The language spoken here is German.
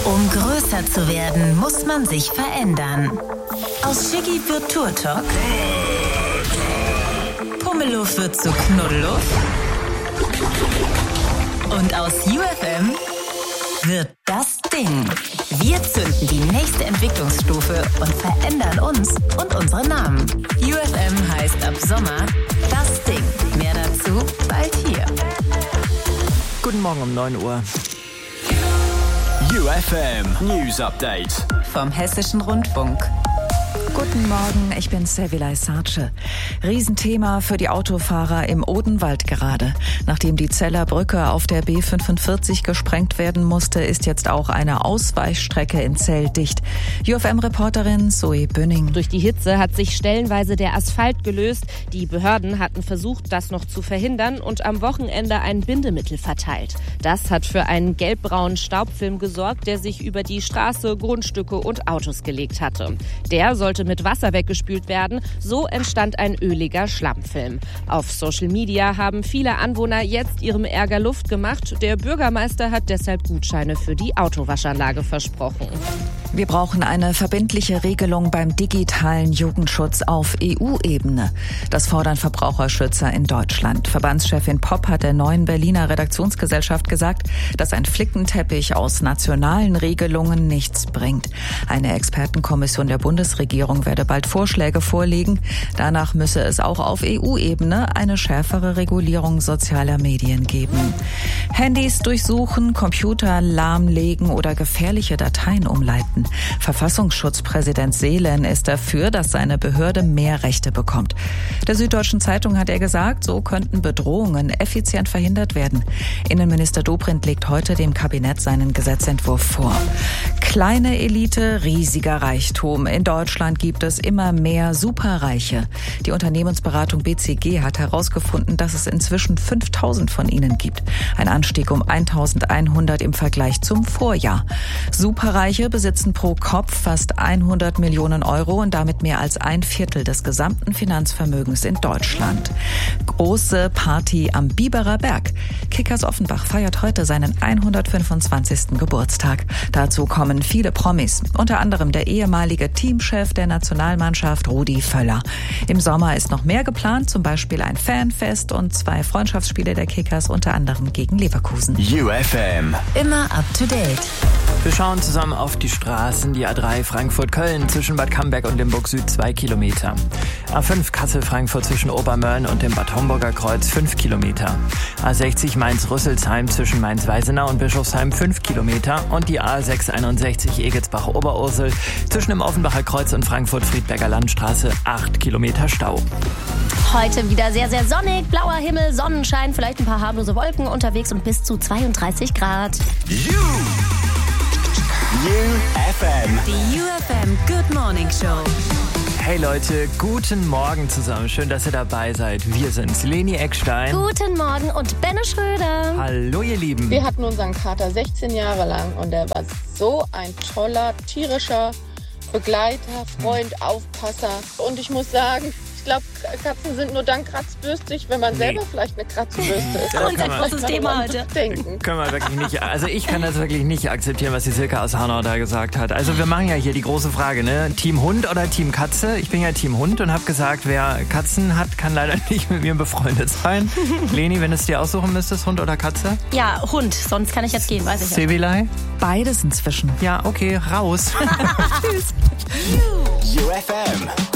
Um größer zu werden, muss man sich verändern. Aus Shiggy wird Turtok. Pummeluff wird zu Knuddeluff. Und aus UFM wird das Ding. Wir zünden die nächste Entwicklungsstufe und verändern uns und unsere Namen. UFM heißt ab Sommer das Ding. Mehr dazu bald hier. Guten Morgen um 9 Uhr. UFM News Update Vom Hessischen Rundfunk. Guten Morgen, ich bin Sevilay Sarce. Riesenthema für die Autofahrer im Odenwald gerade. Nachdem die Zeller Brücke auf der B45 gesprengt werden musste, ist jetzt auch eine Ausweichstrecke in Zell dicht. UFM-Reporterin Zoe Bünning. Durch die Hitze hat sich stellenweise der Asphalt gelöst. Die Behörden hatten versucht, das noch zu verhindern und am Wochenende ein Bindemittel verteilt. Das hat für einen gelbbraunen Staubfilm gesorgt, der sich über die Straße, Grundstücke und Autos gelegt hatte. Der sollte mit Wasser weggespült werden. So entstand ein öliger Schlammfilm. Auf Social Media haben viele Anwohner jetzt ihrem Ärger Luft gemacht. Der Bürgermeister hat deshalb Gutscheine für die Autowaschanlage versprochen. Wir brauchen eine verbindliche Regelung beim digitalen Jugendschutz auf EU-Ebene. Das fordern Verbraucherschützer in Deutschland. Verbandschefin Popp hat der Neuen Berliner Redaktionsgesellschaft gesagt, dass ein Flickenteppich aus nationalen Regelungen nichts bringt. Eine Expertenkommission der Bundesregierung werde bald Vorschläge vorlegen. Danach müsse es auch auf EU-Ebene eine schärfere Regulierung sozialer Medien geben. Handys durchsuchen, Computer lahmlegen oder gefährliche Dateien umleiten. Verfassungsschutzpräsident Seelen ist dafür, dass seine Behörde mehr Rechte bekommt. Der Süddeutschen Zeitung hat er gesagt, so könnten Bedrohungen effizient verhindert werden. Innenminister Dobrindt legt heute dem Kabinett seinen Gesetzentwurf vor. Kleine Elite, riesiger Reichtum. In Deutschland gibt es immer mehr Superreiche. Die Unternehmensberatung BCG hat herausgefunden, dass es inzwischen 5000 von ihnen gibt. Ein Anstieg um 1100 im Vergleich zum Vorjahr. Superreiche besitzen pro Kopf fast 100 Millionen Euro und damit mehr als 1/4 des gesamten Finanzvermögens in Deutschland. Große Party am Biberer Berg. Kickers Offenbach feiert heute seinen 125. Geburtstag. Dazu kommen viele Promis, unter anderem der ehemalige Teamchef der Nationalmannschaft Rudi Völler. Im Sommer ist noch mehr geplant, zum Beispiel ein Fanfest und 2 Freundschaftsspiele der Kickers, unter anderem gegen Leverkusen. UFM Immer up to date. Wir schauen zusammen auf die Straßen. Die A3 Frankfurt-Köln zwischen Bad Camberg und Limburg Süd 2 Kilometer. A5 Kassel-Frankfurt zwischen Obermörlen und dem Bad Homburger Kreuz 5 Kilometer. A60 Mainz-Rüsselsheim zwischen Mainz-Weisenau und Bischofsheim 5 Kilometer. Und die A661 Egelsbach-Oberursel zwischen dem Offenbacher Kreuz und Frankfurt-Friedberger Landstraße 8 Kilometer Stau. Heute wieder sehr, sehr sonnig, blauer Himmel, Sonnenschein, vielleicht ein paar harmlose Wolken unterwegs und bis zu 32 Grad. UFM. Die UFM Good Morning Show. Hey Leute, guten Morgen zusammen. Schön, dass ihr dabei seid. Wir sind's, Leni Eckstein. Guten Morgen und Benne Schröder. Hallo ihr Lieben. Wir hatten unseren Kater 16 Jahre lang und er war so ein toller, tierischer Begleiter, Freund, Aufpasser. Und ich muss sagen, ich glaube, Katzen sind nur dann kratzbürstig, wenn man selber vielleicht eine Kratzbürste ist. Das ist ein großes Thema heute. Können wir wirklich nicht, also ich kann das wirklich nicht akzeptieren, was die Silke aus Hanau da gesagt hat. Also wir machen ja hier die große Frage, ne? Team Hund oder Team Katze? Ich bin ja Team Hund und habe gesagt, wer Katzen hat, kann leider nicht mit mir befreundet sein. Leni, wenn du es dir aussuchen müsstest, Hund oder Katze? Ja, Hund, sonst kann ich jetzt gehen, weiß ich ja. Sevilay? Beides inzwischen. Ja, okay, raus. Tschüss. UFM.